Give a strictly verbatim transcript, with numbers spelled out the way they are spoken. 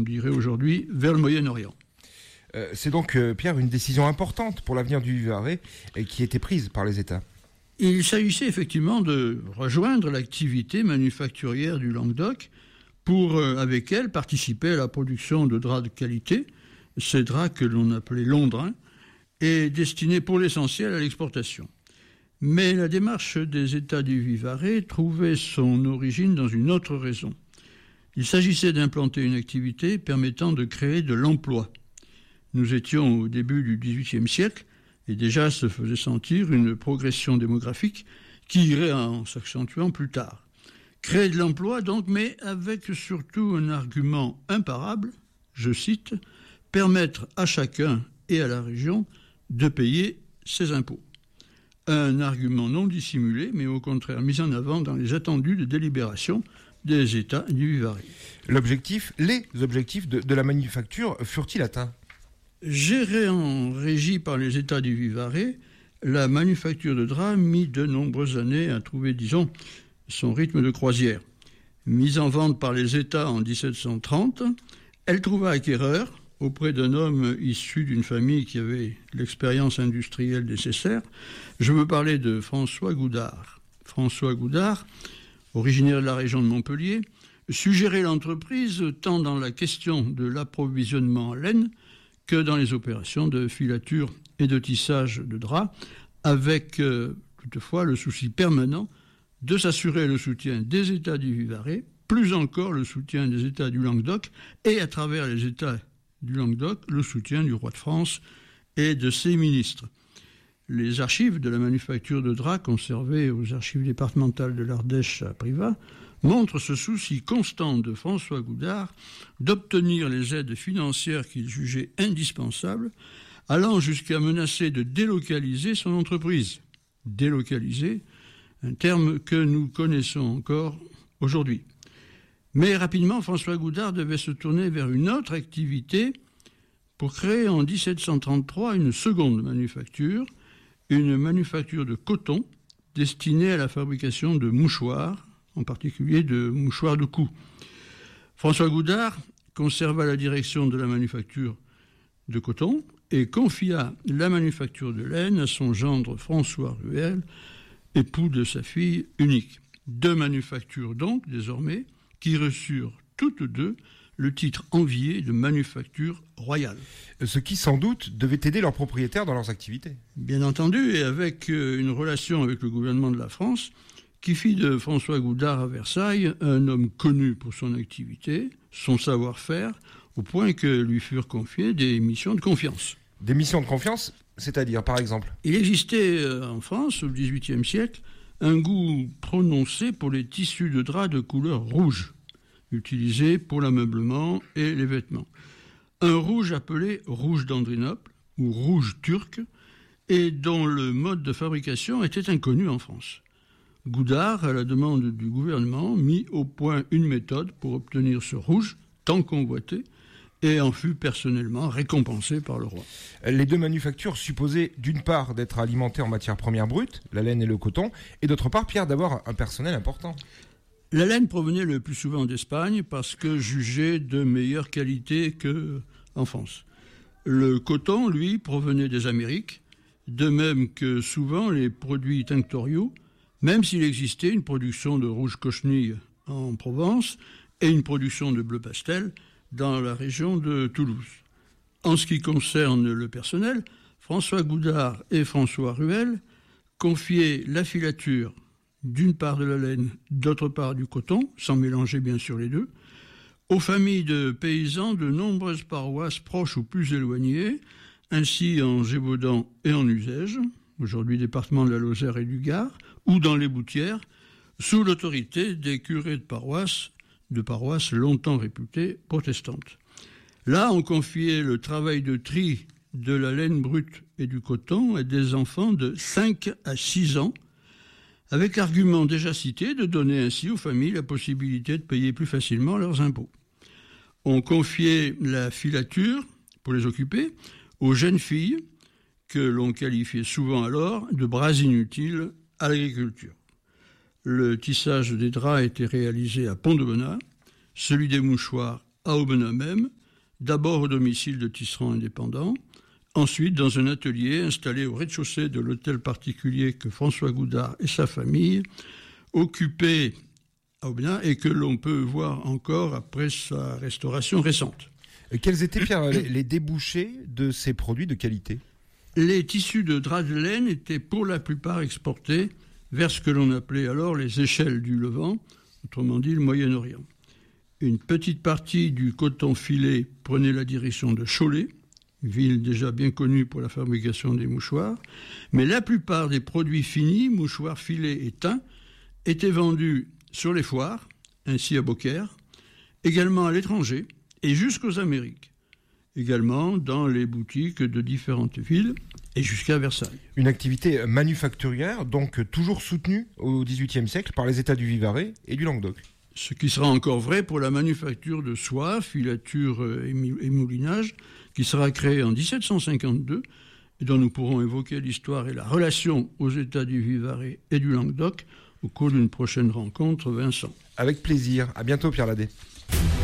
dirait aujourd'hui, vers le Moyen-Orient. Euh, c'est donc, euh, Pierre, une décision importante pour l'avenir du Vivarais et qui était prise par les États. Il s'agissait effectivement de rejoindre l'activité manufacturière du Languedoc pour, euh, avec elle, participer à la production de draps de qualité, ces draps que l'on appelait londrins, et destinés pour l'essentiel à l'exportation. Mais la démarche des États du Vivarais trouvait son origine dans une autre raison. Il s'agissait d'implanter une activité permettant de créer de l'emploi. Nous étions au début du dix-huitième siècle et déjà se faisait sentir une progression démographique qui irait en s'accentuant plus tard. Créer de l'emploi donc, mais avec surtout un argument imparable, je cite, « permettre à chacun et à la région de payer ses impôts ». Un argument non dissimulé, mais au contraire mis en avant dans les attendus de délibération des États du Vivarais. L'objectif, les objectifs de, de la manufacture furent-ils atteints ? Gérée en régie par les États du Vivarais, la manufacture de draps mit de nombreuses années à trouver, disons, son rythme de croisière. Mise en vente par les États en dix-sept cent trente, elle trouva acquéreur auprès d'un homme issu d'une famille qui avait l'expérience industrielle nécessaire. Je veux parler de François Goudard. François Goudard, originaire de la région de Montpellier, suggérait l'entreprise tant dans la question de l'approvisionnement en laine que dans les opérations de filature et de tissage de draps, avec euh, toutefois le souci permanent de s'assurer le soutien des États du Vivarais, plus encore le soutien des États du Languedoc, et à travers les États du Languedoc, le soutien du roi de France et de ses ministres. Les archives de la manufacture de draps conservées aux archives départementales de l'Ardèche à Privas montrent ce souci constant de François Goudard d'obtenir les aides financières qu'il jugeait indispensables, allant jusqu'à menacer de délocaliser son entreprise. Délocaliser, un terme que nous connaissons encore aujourd'hui. Mais rapidement, François Goudard devait se tourner vers une autre activité pour créer en dix-sept cent trente-trois une seconde manufacture, une manufacture de coton destinée à la fabrication de mouchoirs, en particulier de mouchoirs de cou. François Goudard conserva la direction de la manufacture de coton et confia la manufacture de laine à son gendre François Ruel, époux de sa fille unique. Deux manufactures donc, désormais, qui reçurent toutes deux le titre envié de manufacture royale. Ce qui, sans doute, devait aider leurs propriétaires dans leurs activités. Bien entendu, et avec une relation avec le gouvernement de la France, qui fit de François Goudard à Versailles un homme connu pour son activité, son savoir-faire, au point que lui furent confiées des missions de confiance. Des missions de confiance, c'est-à-dire, par exemple ? Il existait en France, au dix-huitième siècle, un goût prononcé pour les tissus de drap de couleur rouge, utilisés pour l'ameublement et les vêtements. Un rouge appelé rouge d'Andrinople, ou rouge turc, et dont le mode de fabrication était inconnu en France. Goudard, à la demande du gouvernement, mit au point une méthode pour obtenir ce rouge, tant convoité, et en fut personnellement récompensé par le roi. Les deux manufactures supposaient d'une part d'être alimentées en matières premières brutes, la laine et le coton, et d'autre part, Pierre, d'avoir un personnel important. La laine provenait le plus souvent d'Espagne parce que jugée de meilleure qualité qu'en France. Le coton, lui, provenait des Amériques, de même que souvent les produits tinctoriaux, même s'il existait une production de rouge cochenille en Provence et une production de bleu pastel dans la région de Toulouse. En ce qui concerne le personnel, François Goudard et François Ruel confiaient la filature d'une part de la laine, d'autre part du coton, sans mélanger bien sûr les deux, aux familles de paysans de nombreuses paroisses proches ou plus éloignées, ainsi en Gévaudan et en Uzège, aujourd'hui département de la Lozère et du Gard, ou dans les Boutières, sous l'autorité des curés de paroisse, de paroisses longtemps réputées protestantes. Là, on confiait le travail de tri de la laine brute et du coton à des enfants de cinq à six ans, avec l'argument déjà cité de donner ainsi aux familles la possibilité de payer plus facilement leurs impôts. On confiait la filature, pour les occuper, aux jeunes filles, que l'on qualifiait souvent alors de bras inutiles à l'agriculture. Le tissage des draps était réalisé à Pont-de-Benat, celui des mouchoirs à Aubenas même, d'abord au domicile de tisserands indépendants, ensuite dans un atelier installé au rez-de-chaussée de l'hôtel particulier que François Goudard et sa famille occupaient à Aubenas et que l'on peut voir encore après sa restauration récente. Et quels étaient, Pierre, les, les débouchés de ces produits de qualité ? Les tissus de drap de laine étaient pour la plupart exportés vers ce que l'on appelait alors les échelles du Levant, autrement dit le Moyen-Orient. Une petite partie du coton filé prenait la direction de Cholet, ville déjà bien connue pour la fabrication des mouchoirs, mais la plupart des produits finis, mouchoirs filés et teints, étaient vendus sur les foires, ainsi à Beaucaire, également à l'étranger et jusqu'aux Amériques, également dans les boutiques de différentes villes et jusqu'à Versailles. Une activité manufacturière, donc toujours soutenue au dix-huitième siècle par les États du Vivarais et du Languedoc. Ce qui sera encore vrai pour la manufacture de soie, filature et moulinage, qui sera créée en dix-sept cent cinquante-deux et dont nous pourrons évoquer l'histoire et la relation aux États du Vivarais et du Languedoc au cours d'une prochaine rencontre, Vincent. Avec plaisir. À bientôt, Pierre Ladet.